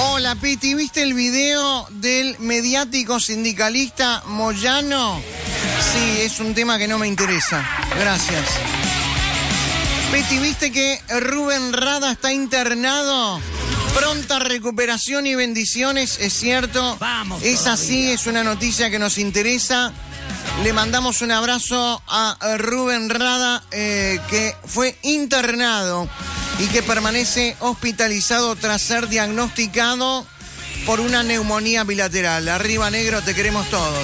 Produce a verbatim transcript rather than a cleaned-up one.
Hola, Piti, ¿viste el video del mediático sindicalista Moyano? Sí, es un tema que no me interesa. Gracias. Piti, ¿viste que Rubén Rada está internado? Pronta recuperación y bendiciones, es cierto. Vamos. Es todavía. así, es una noticia que nos interesa. Le mandamos un abrazo a Rubén Rada, eh, que fue internado y que permanece hospitalizado tras ser diagnosticado por una neumonía bilateral. Arriba, negro, te queremos todos.